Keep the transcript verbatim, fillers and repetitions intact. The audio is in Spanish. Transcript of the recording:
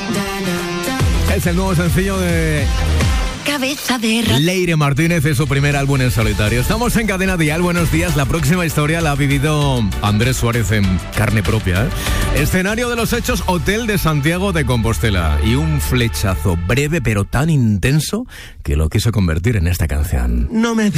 Es el nuevo sencillo de Cabeza de Ra- Leire Martínez, es su primer álbum en solitario. Estamos en Cadena Dial, buenos días. La próxima historia la ha vivido Andrés Suárez en carne propia, ¿eh? Escenario de los hechos, Hotel de Santiago de Compostela. Y un flechazo breve pero tan intenso que lo quiso convertir en esta canción. No me